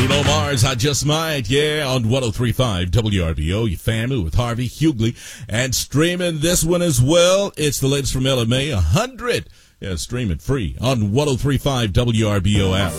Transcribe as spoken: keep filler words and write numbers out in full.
Bruno Mars, I Just Might, yeah, on one oh three point five W R B O, your family with Harvey Hughley. And streaming this one as well, it's the latest from Ella Mai, one hundred. Yeah, streaming free on one oh three point five W R B O app.